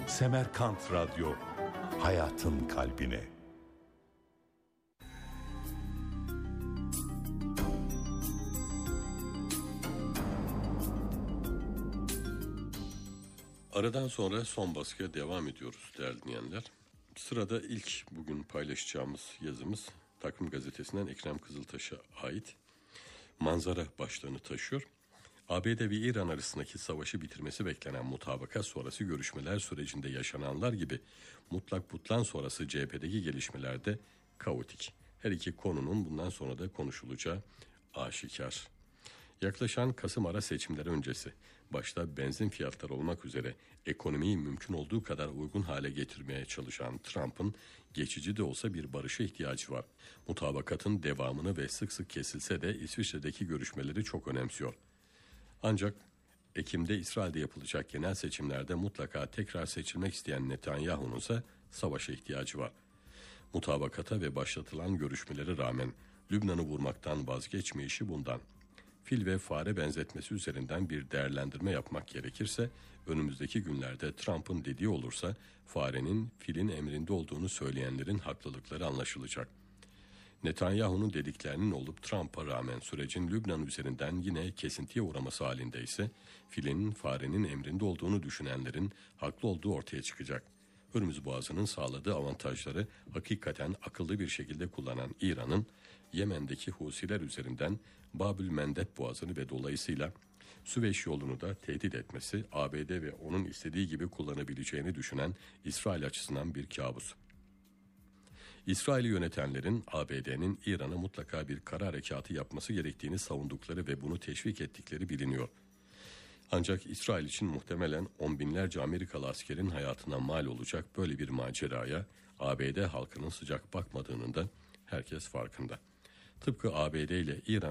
Semerkant Radyo, hayatın kalbine. Aradan sonra son baskıya devam ediyoruz değerli dinleyenler. Sırada ilk bugün paylaşacağımız yazımız Takvim Gazetesi'nden Ekrem Kızıltaş'a ait. Manzara başlığını taşıyor. ABD ve İran arasındaki savaşı bitirmesi beklenen mutabakat sonrası görüşmeler sürecinde yaşananlar gibi mutlak butlan sonrası CHP'deki gelişmelerde kaotik. Her iki konunun bundan sonra da konuşulacağı aşikar. Yaklaşan Kasım ara seçimleri öncesi başta benzin fiyatları olmak üzere ekonomiyi mümkün olduğu kadar uygun hale getirmeye çalışan Trump'ın geçici de olsa bir barışa ihtiyacı var. Mutabakatın devamını ve sık sık kesilse de İsviçre'deki görüşmeleri çok önemsiyor. Ancak Ekim'de İsrail'de yapılacak genel seçimlerde mutlaka tekrar seçilmek isteyen Netanyahu'nun ise savaşa ihtiyacı var. Mutabakata ve başlatılan görüşmelere rağmen Lübnan'ı vurmaktan vazgeçmeyişi bundan. Fil ve fare benzetmesi üzerinden bir değerlendirme yapmak gerekirse önümüzdeki günlerde Trump'ın dediği olursa farenin filin emrinde olduğunu söyleyenlerin haklılıkları anlaşılacak. Netanyahu'nun dediklerinin olup Trump'a rağmen sürecin Lübnan üzerinden yine kesintiye uğraması halinde ise filin farenin emrinde olduğunu düşünenlerin haklı olduğu ortaya çıkacak. Hürmüz Boğazı'nın sağladığı avantajları hakikaten akıllı bir şekilde kullanan İran'ın Yemen'deki Husiler üzerinden Babül Mendeb Boğazı'nı ve dolayısıyla Süveyş yolunu da tehdit etmesi ABD ve onun istediği gibi kullanabileceğini düşünen İsrail açısından bir kabus. İsrail'i yönetenlerin ABD'nin İran'a mutlaka bir kara harekatı yapması gerektiğini savundukları ve bunu teşvik ettikleri biliniyor. Ancak İsrail için muhtemelen on binlerce Amerikalı askerin hayatına mal olacak böyle bir maceraya ABD halkının sıcak bakmadığının da herkes farkında. Tıpkı ABD ile İran